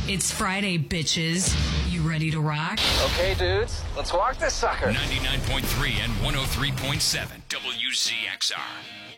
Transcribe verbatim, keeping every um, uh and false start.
It's Friday, bitches. You ready to rock? Okay, dudes, let's walk this sucker. ninety-nine point three and one oh three point seven W Z X R.